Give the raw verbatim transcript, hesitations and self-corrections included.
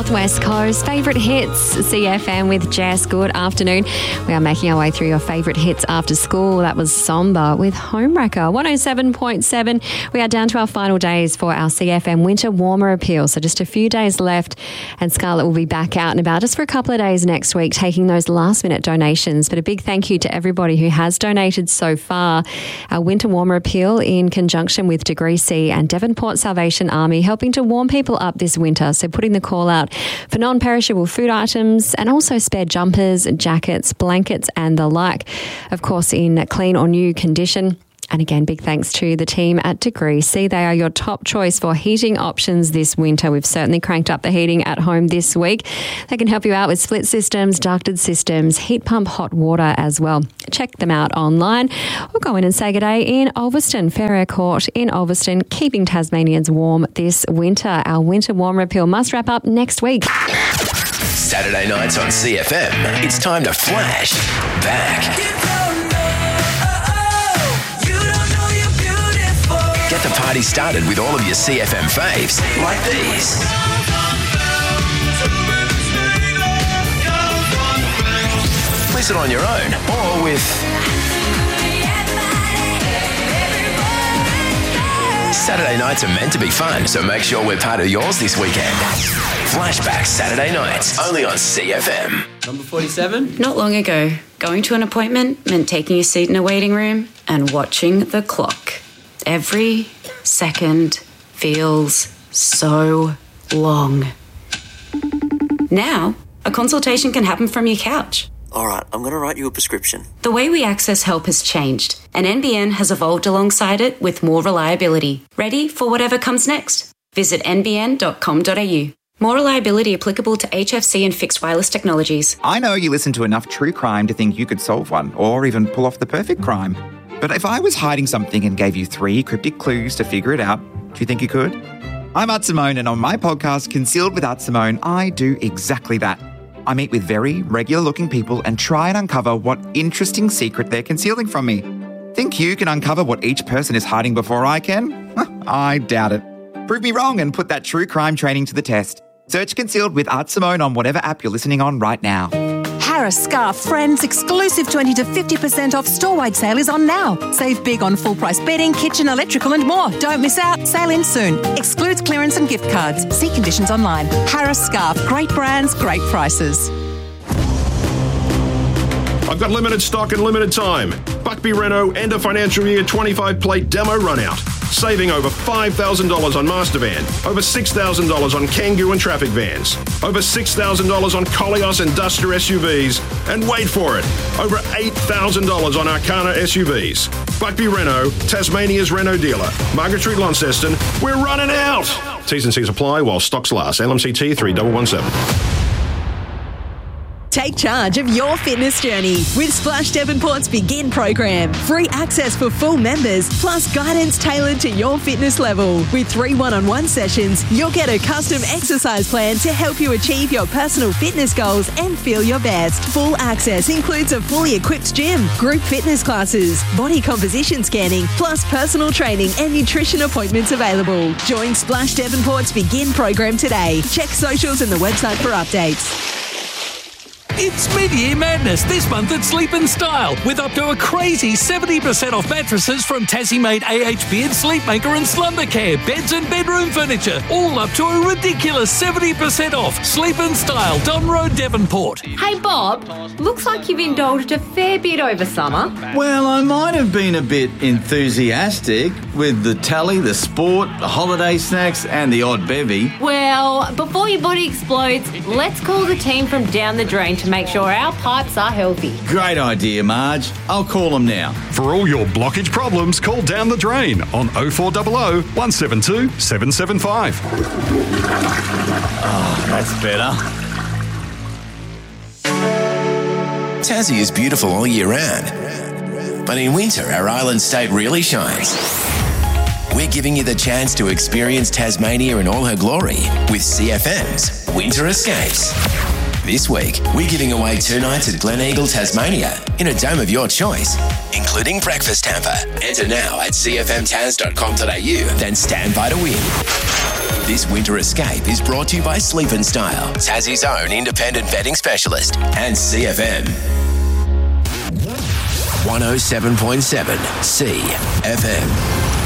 Northwest Coast. Favourite hits, C F M with Jess. Good afternoon. We are making our way through your favourite hits after school. That was Somber with Homewrecker. one oh seven point seven. We are down to our final days for our C F M Winter Warmer Appeal. So just a few days left, and Scarlett will be back out and about just for a couple of days next week, taking those last minute donations. But a big thank you to everybody who has donated so far. Our Winter Warmer Appeal in conjunction with Degree C and Devonport Salvation Army, helping to warm people up this winter. So putting the call out for non-perishable food items and also spare jumpers, jackets, blankets and the like, of course in clean or new condition. And again, big thanks to the team at Degree C. They are your top choice for heating options this winter. We've certainly cranked up the heating at home this week. They can help you out with split systems, ducted systems, heat pump hot water as well. Check them out online. We'll go in and say good day in Ulverston, Fair Court in Ulverston, keeping Tasmanians warm this winter. Our Winter Warmer Appeal must wrap up next week. Saturday nights on C F M, it's time to flash back. Get the party started with all of your C F M faves, like these. Listen on your own or with Saturday nights are meant to be fun, so make sure we're part of yours this weekend. Flashback Saturday nights, only on C F M. Number forty-seven. Not long ago, going to an appointment meant taking a seat in a waiting room and watching the clock. Every second feels so long. Now, a consultation can happen from your couch. All right, I'm going to write you a prescription. The way we access help has changed, and N B N has evolved alongside it with more reliability. Ready for whatever comes next? Visit n b n dot com dot a u. More reliability applicable to H F C and fixed wireless technologies. I know you listen to enough true crime to think you could solve one, or even pull off the perfect crime. But if I was hiding something and gave you three cryptic clues to figure it out, do you think you could? I'm Art Simone, and on my podcast, Concealed with Art Simone, I do exactly that. I meet with very regular-looking people and try and uncover what interesting secret they're concealing from me. Think you can uncover what each person is hiding before I can? I doubt it. Prove me wrong and put that true crime training to the test. Search Concealed with Art Simone on whatever app you're listening on right now. Harris Scarf Friends exclusive twenty to fifty percent off store-wide sale is on now. Save big on full-price bedding, kitchen, electrical and more. Don't miss out. Sale ends soon. Excludes clearance and gift cards. See conditions online. Harris Scarf. Great brands, great prices. I've got limited stock and limited time. Buckby Renault end of financial year twenty-five plate demo run out. Saving over five thousand dollars on Mastervan, over six thousand dollars on Kangoo and Traffic vans, over six thousand dollars on Koleos and Duster S U Vs, and wait for it, over eight thousand dollars on Arcana S U Vs. Buckby Renault, Tasmania's Renault dealer. Margaret Street, Launceston, we're running out! T's and C's apply while stocks last. L M C T three one one seven. Take charge of your fitness journey with Splash Devonport's Begin program. Free access for full members, plus guidance tailored to your fitness level. With three one-on-one sessions, you'll get a custom exercise plan to help you achieve your personal fitness goals and feel your best. Full access includes a fully equipped gym, group fitness classes, body composition scanning, plus personal training and nutrition appointments available. Join Splash Devonport's Begin program today. Check socials and the website for updates. It's mid-year madness this month at Sleep and Style with up to a crazy seventy percent off mattresses from Tassie-made A H Beard, Sleepmaker and Slumbercare, beds and bedroom furniture, all up to a ridiculous seventy percent off. Sleep and Style, Don Road, Devonport. Hey Bob, looks like you've indulged a fair bit over summer. Well, I might have been a bit enthusiastic with the telly, the sport, the holiday snacks and the odd bevy. Well, before your body explodes, let's call the team from Down the Drain to make sure our pipes are healthy. Great idea, Marge. I'll call them now. For all your blockage problems, call Down the Drain on oh four hundred, one seven two, seven seven five. Oh, that's better. Tassie is beautiful all year round, but in winter our island state really shines. We're giving you the chance to experience Tasmania in all her glory with C F M's Winter Escapes. This week, we're giving away two nights at Glen Eagle, Tasmania, in a dome of your choice, including breakfast hamper. Enter now at c f m tas dot com dot a u, then stand by to win. This winter escape is brought to you by Sleep and Style, Tassie's own independent bedding specialist, and C F M. one oh seven point seven C F M.